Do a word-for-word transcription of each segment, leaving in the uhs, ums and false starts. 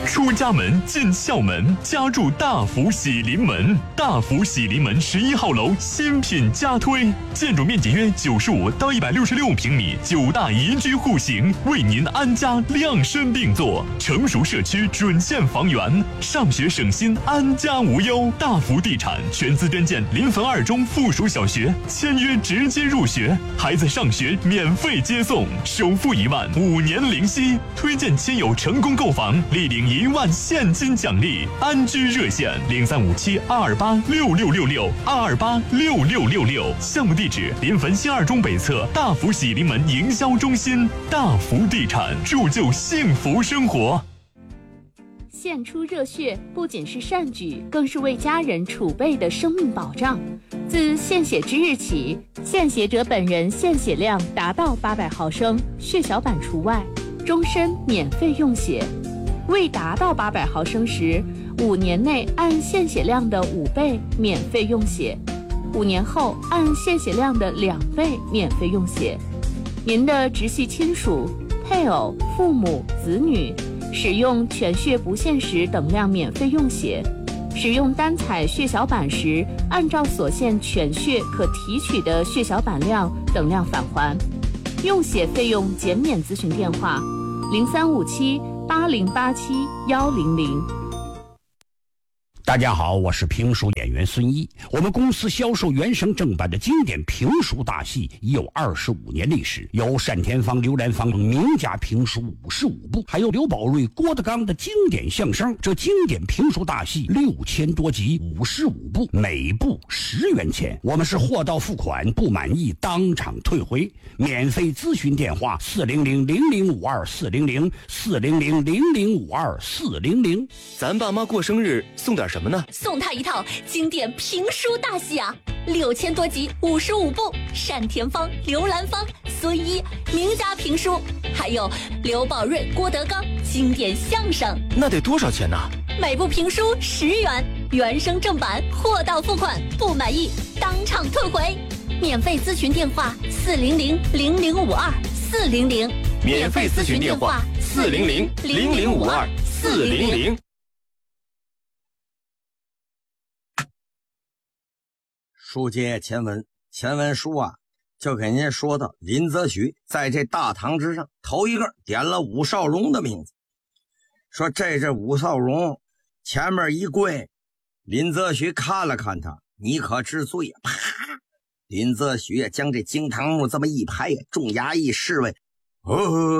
出家门进校门，家住大福喜临门。大福喜临门十一号楼新品加推，建筑面积约九十五到一百六十六平米，九大宜居户型，为您安家量身定做。成熟社区准线房源，上学省心，安家无忧。大福地产全资捐建临汾二中附属小学，签约直接入学，孩子上学免费接送，首付一万，五年零息。推荐亲友成功购房，立领一万现金奖励。安居热线零三五七二二八六六六六二二八六六六六。项目地址临汾新二中北侧大福喜临门营销中心。大福地产，铸就幸福生活。 献出热血不仅是善举，更是为家人储备的生命保障。自献血之日起，献血者本人献血量达到八百毫升，血小板除外，终身免费用血。未达到八百毫升时，五年内按献血量的五倍免费用血，五年后按献血量的两倍免费用血。您的直系亲属、配偶、父母、子女使用全血不限时等量免费用血，使用单采血小板时，按照所限全血可提取的血小板量等量返还。用血费用减免咨询电话：零三五七八零八七幺零零。 大家好，我是评书演员孙一。我们公司销售原声正版的经典评书大戏已有二十五年历史，有单田芳、刘兰芳名家评书五十五部，还有刘宝瑞、郭德纲的经典相声。这经典评书大戏六千多集，五十五部，每部十元钱。我们是货到付款，不满意当场退回。免费咨询电话：四零零零零五二四零零四零零零零五二四零零。 咱爸妈过生日送点什么呢？ 送他一套经典评书大戏啊，六千多集，五十五部，单田芳、刘兰芳、孙一名家评书，还有刘宝瑞、郭德纲经典相声。 那得多少钱呢？ 每部评书十元，原声正版，货到付款，不满意当场退回。免费咨询电话：四零零零零五二四零零。 免费咨询电话：四零零零零五二四零零。 书接前文，前文书啊，就给您说到林则徐在这大堂之上头一个点了武少荣的名字，说这这武少荣前面一跪，林则徐看了看他，你可知罪啊？啪！林则徐将这惊堂木这么一拍，众衙役侍卫哦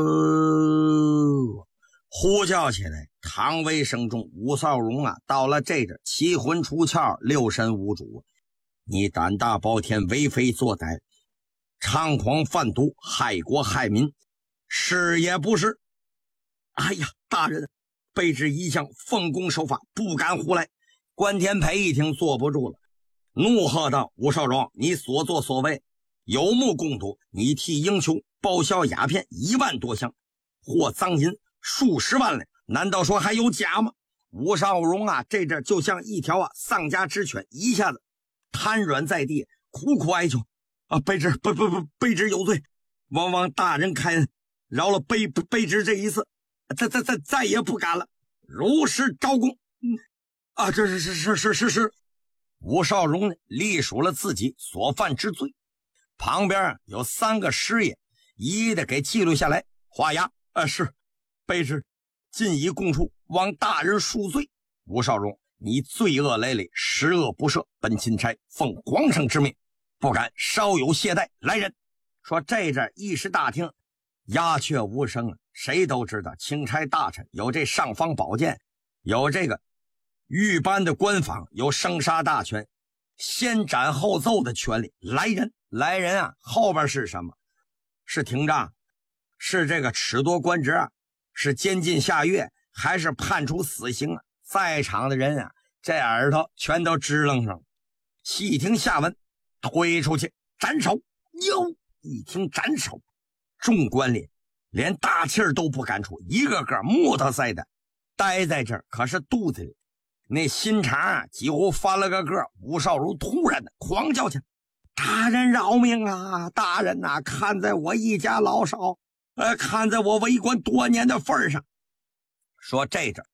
呼叫起来，唐威声中，武少荣啊，到了这阵七魂出窍，六神无主。你胆大包天，为非作歹，猖狂贩毒，害国害民，是也不是？哎呀，大人，卑职一向奉公守法，不敢胡来。关天培一听坐不住了，怒喝道：武少荣，你所作所为有目共睹，你替英雄报销鸦片一万多箱，获赃银数十万两，难道说还有假吗？武少荣啊，这阵就像一条啊丧家之犬，一下子瘫软在地，苦苦哀求啊！卑职不不不，卑职有罪，望望大人开恩，饶了卑卑职这一次，再再再再也不敢了，如实招供。嗯啊，这是是是是是是。武少荣呢，隶属了自己所犯之罪，旁边有三个师爷一一的给记录下来，画押。啊，是，卑职尽以供出，望大人恕罪。武少荣，你罪恶累累，十恶不赦，本钦差奉皇上之命，不敢稍有懈怠。来人！说这阵议事大厅鸦雀无声啊，谁都知道钦差大臣有这尚方宝剑，有这个御班的官访，有生杀大权，先斩后奏的权利。来人，来人啊！后边是什么？是廷杖，是这个褫夺官职啊，是监禁下狱，还是判处死刑啊？在场的人啊，这耳朵全都支棱上了。细听下文，推出去斩首。哟，一听斩首，众官吏连大气儿都不敢出，一个个木头似的待在这儿，可是肚子里那心肠啊几乎翻了个个。武少荣突然的狂叫起来：大人饶命啊！大人啊，看在我一家老少呃，看在我为官多年的份上，说这阵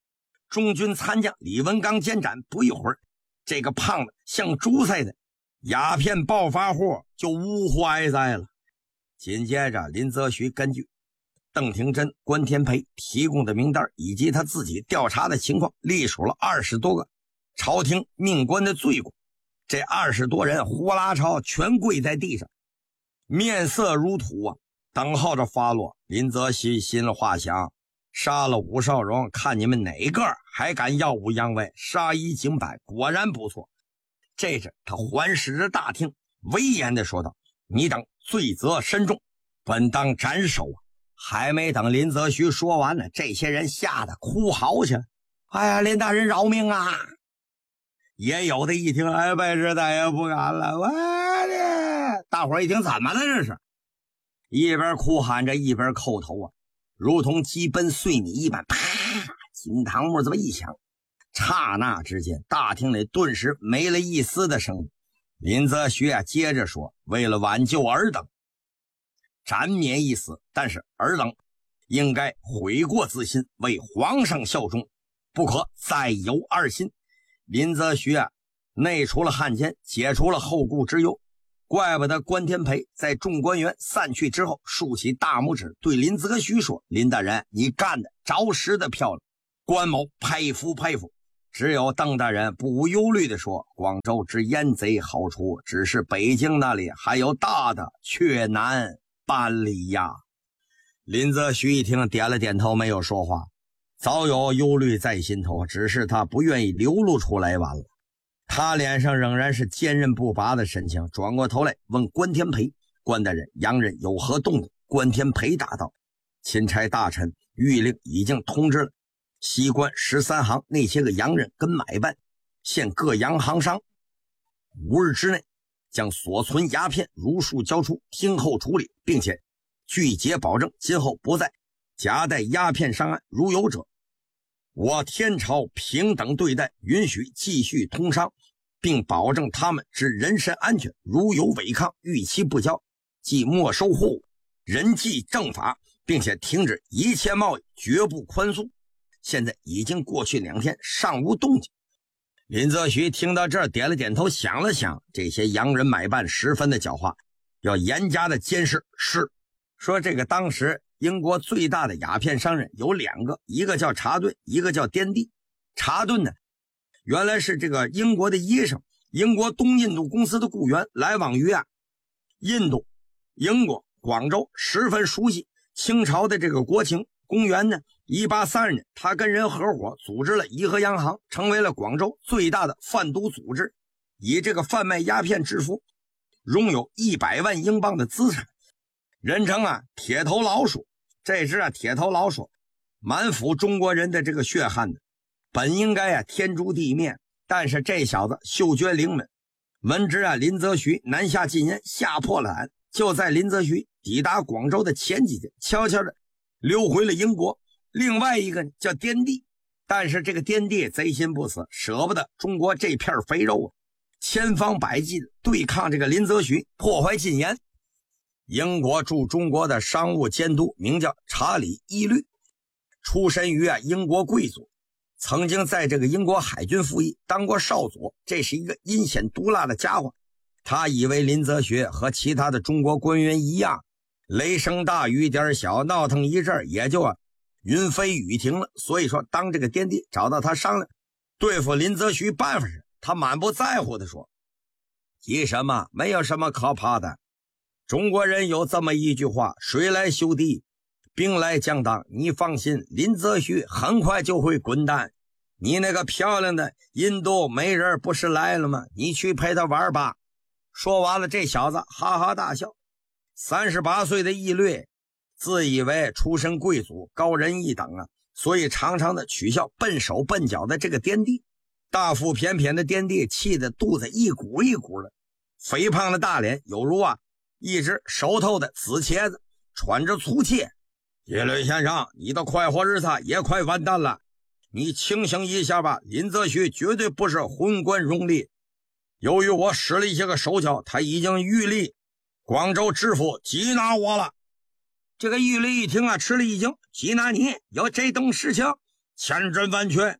中军参将李文刚监斩，不一会儿，这个胖子像猪似的鸦片暴发户就无坏在了。紧接着，林则徐根据邓廷珍、关天培提供的名单以及他自己调查的情况，隶属了二十多个朝廷命官的罪过。这二十多人呼啦朝全跪在地上，面色如土啊，等候着发落。林则徐心里话想，杀了武少荣，看你们哪个还敢耀武扬威，杀一儆百，果然不错。这时他环视着大厅，威严地说道：你等罪责深重，本当斩首啊！还没等林则徐说完呢，这些人吓得哭嚎去了。哎呀，林大人饶命啊！也有的一听，哎，白纸咱也不敢了，我的！大伙儿一听，怎么了这是？一边哭喊着，一边叩头啊，如同鸡奔碎米一般，啪！金堂木这么一响，刹那之间，大厅里顿时没了一丝的声音。林则徐啊，接着说：为了挽救尔等，斩免一死，但是尔等应该悔过自新，为皇上效忠，不可再有二心。林则徐啊，内除了汉奸，解除了后顾之忧。怪不得关天培在众官员散去之后，竖起大拇指对林则徐说：林大人，你干的着实的漂亮，关某佩服佩服。只有邓大人不无忧虑地说：广州之烟贼好除，只是北京那里还有大的，却难办理呀。林则徐一听，点了点头，没有说话。早有忧虑在心头，只是他不愿意流露出来完了。他脸上仍然是坚韧不拔的神情，转过头来问关天培：关大人，洋人有何动静？关天培答道：钦差大臣谕令已经通知了西关十三行那些个洋人跟买办，现各洋行商五日之内将所存鸦片如数交出，听候处理，并且据节保证今后不再夹带鸦片上岸，如有者我天朝平等对待，允许继续通商，并保证他们之人身安全，如有违抗逾期不交，即没收货物，人记正法，并且停止一切贸易，绝不宽松。现在已经过去两天，尚无动静。林则徐听到这儿点了点头，想了想，这些洋人买办十分的狡猾，要严加的监视。是说这个当时英国最大的鸦片商人有两个，一个叫查顿，一个叫颠地。查顿呢，原来是这个英国的医生，英国东印度公司的雇员，来往于啊印度、英国、广州，十分熟悉清朝的这个国情。公元呢一八三二年，他跟人合伙组织了颐和洋行，成为了广州最大的贩毒组织，以这个贩卖鸦片致富，拥有一百万英镑的资产，人称啊铁头老鼠。这只啊铁头老鼠满腹中国人的这个血汗的，本应该啊天诛地灭，但是这小子嗅觉灵敏，闻知啊林则徐南下禁烟，吓破了胆，就在林则徐抵达广州的前几天，悄悄的溜回了英国。另外一个呢叫颠地，但是这个颠地贼心不死，舍不得中国这片肥肉啊，千方百计的对抗这个林则徐，破坏禁烟。英国驻中国的商务监督名叫查理·伊律，出身于啊英国贵族，曾经在这个英国海军服役，当过少佐。这是一个阴险毒辣的家伙。他以为林则徐和其他的中国官员一样，雷声大雨点小，闹腾一阵也就啊云飞雨停了。所以说当这个颠地找到他商量对付林则徐办法时，他满不在乎的说：急什么？没有什么可怕的。中国人有这么一句话，水来修堤，兵来将挡。你放心，林则徐很快就会滚蛋。你那个漂亮的印度美人不是来了吗？你去陪他玩吧。说完了，这小子哈哈大笑。三十八岁的义律自以为出身贵族，高人一等啊，所以常常的取笑笨手笨脚的这个颠地。大腹便便的颠地气得肚子一鼓一鼓的，肥胖的大脸有如啊一只熟透的紫茄子，喘着粗气。叶律先生，你的快活日子也快完蛋了，你清醒一下吧。林则徐绝对不是昏官荣吏，由于我使了一些个手脚，他已经谕令广州知府缉拿我了。这个义律一听啊，吃了一惊，缉拿你有这等事情？千真万确，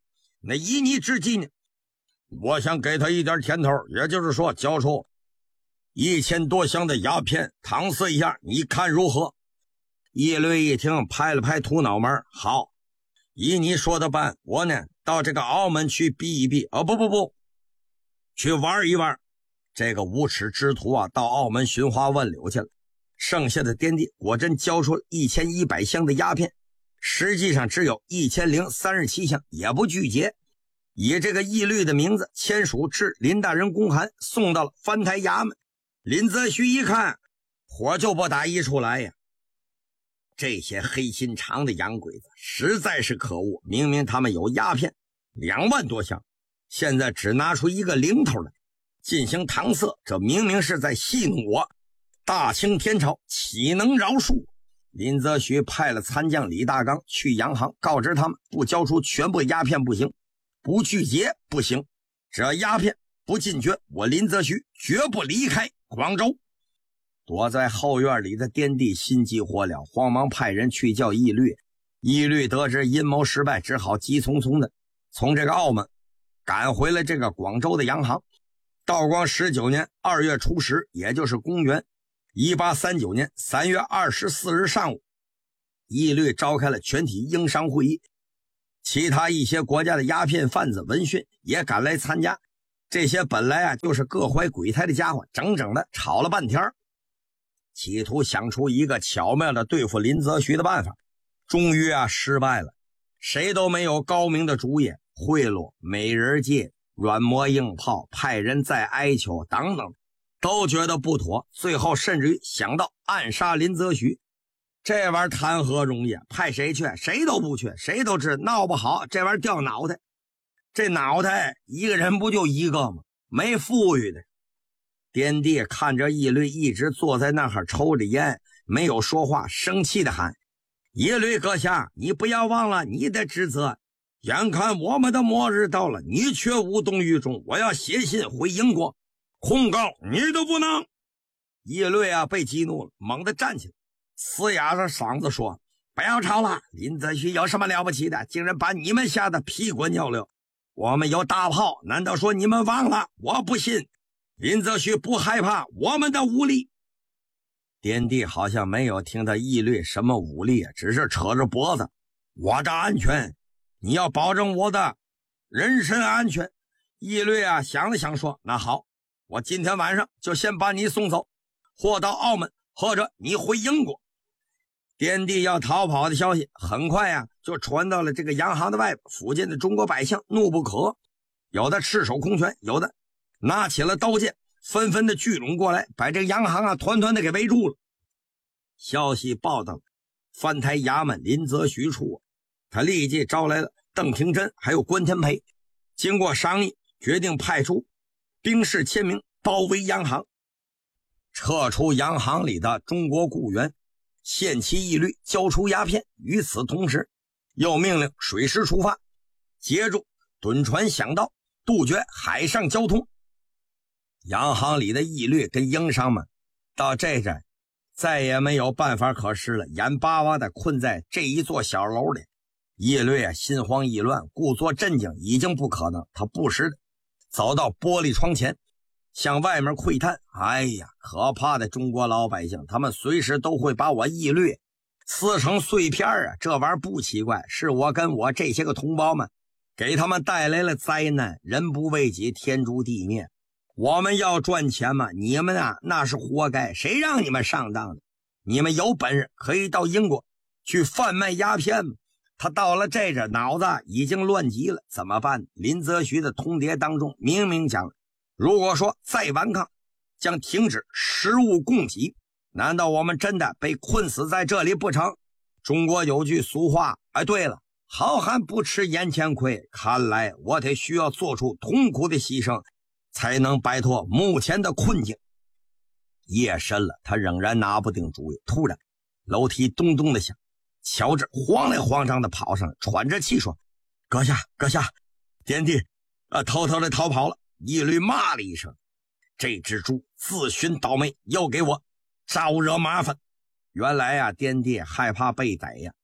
那依你之计呢，我想给他一点甜头，也就是说交出一千多箱的鸦片搪塞一下，你看如何？义律一听，拍了拍秃脑门，好，依你说的办。我呢到这个澳门去避一避，哦不不不，去玩一玩。这个无耻之徒啊，到澳门寻花问柳去了。剩下的颠地果真交出了一千一百箱的鸦片，实际上只有一千零三十七箱，也不拒绝。以这个义律的名字签署致林大人公函，送到了藩台衙门。林则徐一看，火就不打一处来呀！这些黑心肠的洋鬼子实在是可恶，明明他们有鸦片两万多箱，现在只拿出一个零头来进行搪塞，这明明是在戏弄我。大清天朝岂能饶恕？林则徐派了参将李大刚去洋行，告知他们不交出全部鸦片不行，不拒绝不行，这鸦片不进爵，我林则徐绝不离开广州。躲在后院里的颠地心急火燎，慌忙派人去叫义律。义律得知阴谋失败，只好急匆匆的从这个澳门赶回了这个广州的洋行。道光十九年二月初十，也就是公元一八三九年三月二十四日上午，义律召开了全体英商会议，其他一些国家的鸦片贩子闻讯也赶来参加。这些本来啊就是各怀鬼胎的家伙，整整的吵了半天，企图想出一个巧妙的对付林则徐的办法，终于啊失败了。谁都没有高明的主意，贿赂、美人计、软磨硬泡、派人再哀求等等，都觉得不妥，最后甚至于想到暗杀林则徐。这玩意儿谈何容易，派谁去？谁都不去，谁都知闹不好这玩意儿掉脑袋。这脑袋一个人不就一个吗？没富裕的。颠地看着义律一直坐在那儿抽着烟，没有说话，生气的喊：义律阁下，你不要忘了你的职责，眼看我们的末日到了，你却无动于衷，我要写信回英国控告你的无能。义律啊被激怒了，猛地站起来，嘶哑着嗓子说：不要吵了，林则徐有什么了不起的，竟然把你们吓得屁滚尿流。我们有大炮，难道说你们忘了？我不信林则徐不害怕我们的武力。颠地好像没有听到义律什么武力，只是扯着脖子：我的安全，你要保证我的人身安全。义律啊想了想说：那好，我今天晚上就先把你送走，或到澳门，或者你回英国。颠地要逃跑的消息很快啊就传到了这个洋行的外边，附近的中国百姓怒不可遏，有的赤手空拳，有的拿起了刀剑，纷纷的聚拢过来，把这个洋行啊团团的给围住了。消息报道藩台衙门林则徐处，他立即招来了邓廷珍还有关天培，经过商议，决定派出兵士千名包围洋行，撤出洋行里的中国雇员，限期义律交出鸦片。与此同时，又命令水师出发，接住趸船响道，杜绝海上交通。洋行里的义律跟英商们到这阵再也没有办法可施了，眼巴巴的困在这一座小楼里。义律啊心慌意乱，故作镇静已经不可能，他不时的走到玻璃窗前，向外面窥探。哎呀，可怕的中国老百姓，他们随时都会把我义律撕成碎片啊！这玩意儿不奇怪，是我跟我这些个同胞们给他们带来了灾难。人不为己，天诛地灭。我们要赚钱嘛，你们啊那是活该，谁让你们上当的？你们有本事可以到英国去贩卖鸦片嘛。他到了这这脑子已经乱极了，怎么办？林则徐的通牒当中明明讲，如果说再顽抗，将停止食物供给。难道我们真的被困死在这里不成？中国有句俗话，哎，对了，好汉不吃眼前亏，看来我得需要做出痛苦的牺牲，才能摆脱目前的困境。夜深了，他仍然拿不定主意。突然楼梯咚咚的响，乔治慌来慌张的跑上来，喘着气说：阁下阁下，颠地啊偷偷的逃跑了。义律骂了一声：这只猪自寻倒霉，又给我招惹麻烦。原来啊颠地害怕被逮呀，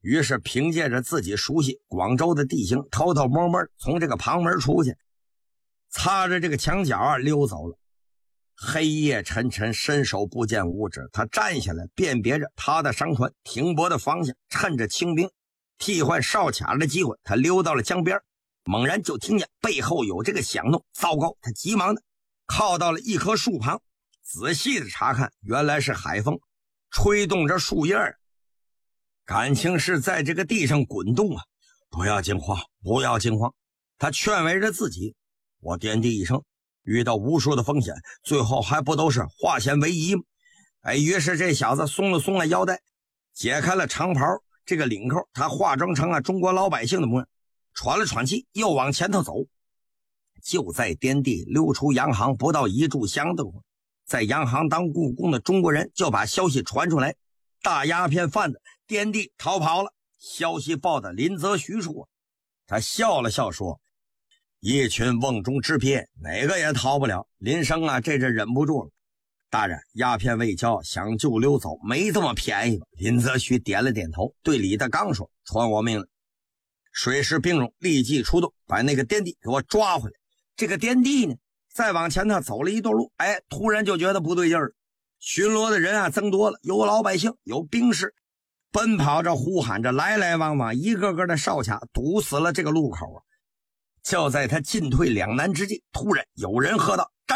于是凭借着自己熟悉广州的地形，偷偷摸摸从这个旁门出去，擦着这个墙角啊溜走了。黑夜沉沉，伸手不见五指，他站下来，辨别着他的商船停泊的方向，趁着清兵替换哨卡的机会，他溜到了江边，猛然就听见背后有这个响动。糟糕，他急忙的靠到了一棵树旁，仔细的查看，原来是海风吹动着树叶，感情是在这个地上滚动啊！不要惊慌，不要惊慌，他劝慰着自己。我掂地一声，遇到无数的风险，最后还不都是化险为夷吗？哎，于是这小子松了松了腰带，解开了长袍这个领口，他化妆成了中国老百姓的模样，喘了喘气，又往前头走。就在滇地溜出洋行不到一炷香的，在洋行当故宫的中国人就把消息传出来，大鸦片贩子滇地逃跑了。消息报的林则徐处，他笑了笑说：一群瓮中之鳖，哪个也逃不了。林生啊，这阵忍不住了。大人，鸦片未交，想就溜走，没这么便宜吧？林则徐点了点头，对李德刚说：传我命令，水师兵种立即出动，把那个滇地给我抓回来。这个滇地呢，再往前他走了一段路，哎，突然就觉得不对劲儿。巡逻的人啊增多了，有老百姓，有兵士，奔跑着呼喊着，来来往往，一个个的哨卡堵死了这个路口啊！就在他进退两难之际，突然有人喝道：